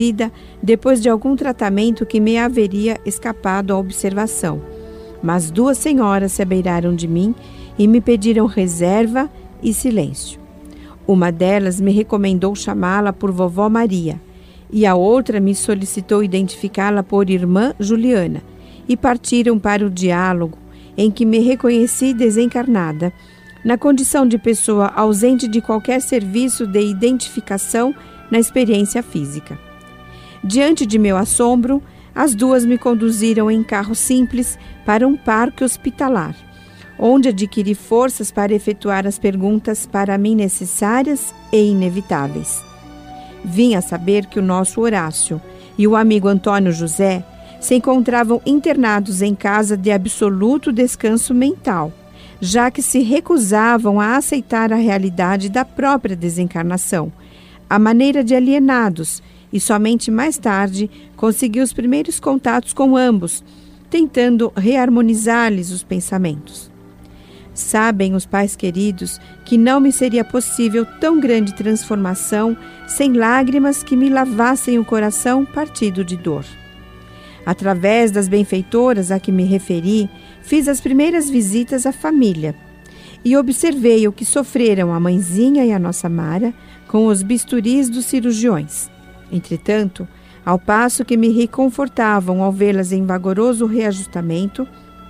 depois de algum tratamento que me haveria escapado à observação. Mas 2 senhoras se abeiraram de mim e me pediram reserva e silêncio. Uma delas me recomendou chamá-la por Vovó Maria, e a outra me solicitou identificá-la por Irmã Juliana, e partiram para o diálogo, em que me reconheci desencarnada, na condição de pessoa ausente de qualquer serviço de identificação na experiência física. Diante de meu assombro, as 2 me conduziram em carro simples para um parque hospitalar, onde adquiri forças para efetuar as perguntas para mim necessárias e inevitáveis. Vim a saber que o nosso Horácio e o amigo Antônio José se encontravam internados em casa de absoluto descanso mental, já que se recusavam a aceitar a realidade da própria desencarnação, à maneira de alienados, e somente mais tarde consegui os primeiros contatos com ambos, tentando reharmonizar-lhes os pensamentos. Sabem os pais queridos que não me seria possível tão grande transformação sem lágrimas que me lavassem o coração partido de dor. Através das benfeitoras a que me referi, fiz as primeiras visitas à família e observei o que sofreram a mãezinha e a nossa Mara com os bisturis dos cirurgiões. Entretanto, ao passo que me reconfortavam ao vê-las em vigoroso reajustamento,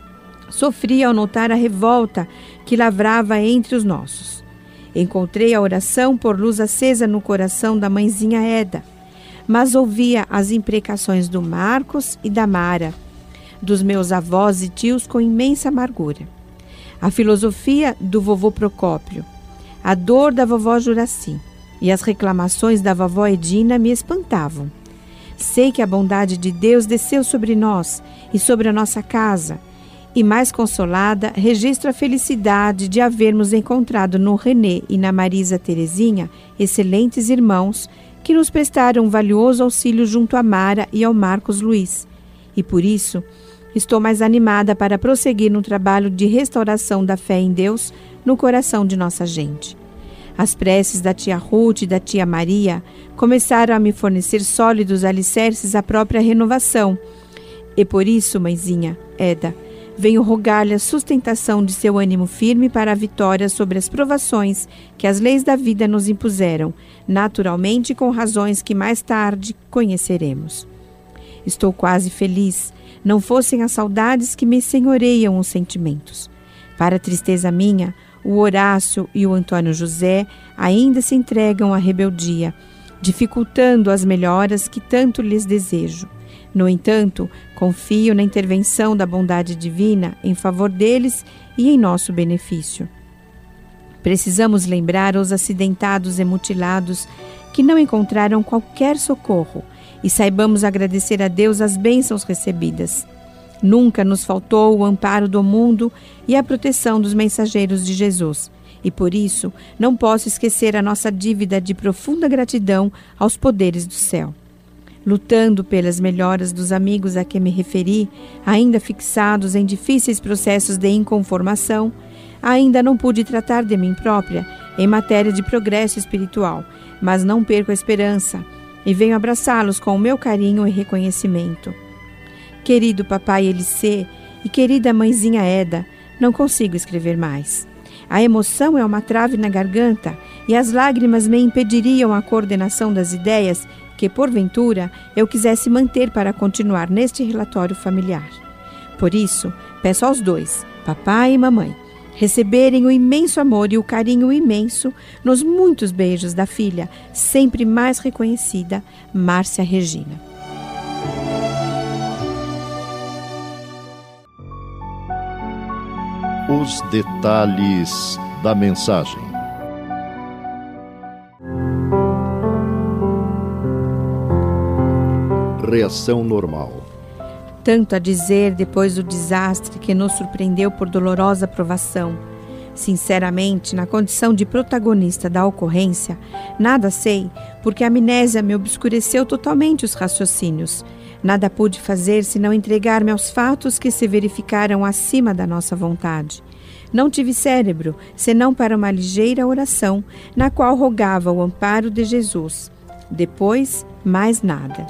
sofri ao notar a revolta que lavrava entre os nossos. Encontrei a oração por luz acesa no coração da mãezinha Eda, mas ouvia as imprecações do Marcos e da Mara, dos meus avós e tios com imensa amargura. A filosofia do vovô Procópio, a dor da vovó Juraci e as reclamações da vovó Edina me espantavam. Sei que a bondade de Deus desceu sobre nós e sobre a nossa casa, e mais consolada, registro a felicidade de havermos encontrado no René e na Marisa Terezinha excelentes irmãos que nos prestaram um valioso auxílio junto a Mara e ao Marcos Luiz. E por isso, estou mais animada para prosseguir no trabalho de restauração da fé em Deus no coração de nossa gente. As preces da tia Ruth e da tia Maria começaram a me fornecer sólidos alicerces à própria renovação. E por isso, mãezinha Eda, venho rogar-lhe a sustentação de seu ânimo firme para a vitória sobre as provações que as leis da vida nos impuseram, naturalmente com razões que mais tarde conheceremos. Estou quase feliz, não fossem as saudades que me senhoreiam os sentimentos. Para tristeza minha, o Horácio e o Antônio José ainda se entregam à rebeldia, dificultando as melhoras que tanto lhes desejo. No entanto, confio na intervenção da bondade divina em favor deles e em nosso benefício. Precisamos lembrar os acidentados e mutilados que não encontraram qualquer socorro e saibamos agradecer a Deus as bênçãos recebidas. Nunca nos faltou o amparo do mundo e a proteção dos mensageiros de Jesus, e por isso não posso esquecer a nossa dívida de profunda gratidão aos poderes do céu. Lutando pelas melhoras dos amigos a que me referi, ainda fixados em difíceis processos de inconformação, ainda não pude tratar de mim própria em matéria de progresso espiritual, mas não perco a esperança e venho abraçá-los com o meu carinho e reconhecimento. Querido papai Elicê e querida mãezinha Eda, não consigo escrever mais. A emoção é uma trave na garganta e as lágrimas me impediriam a coordenação das ideias que, porventura, eu quisesse manter para continuar neste relatório familiar. Por isso, peço aos dois, papai e mamãe, receberem o imenso amor e o carinho imenso nos muitos beijos da filha, sempre mais reconhecida, Márcia Regina. Os detalhes da mensagem. Reação normal. Tanto a dizer depois do desastre que nos surpreendeu por dolorosa provação. Sinceramente, na condição de protagonista da ocorrência, nada sei, porque a amnésia me obscureceu totalmente os raciocínios. Nada pude fazer senão entregar-me aos fatos que se verificaram acima da nossa vontade. Não tive cérebro, senão para uma ligeira oração, na qual rogava o amparo de Jesus. Depois, mais nada.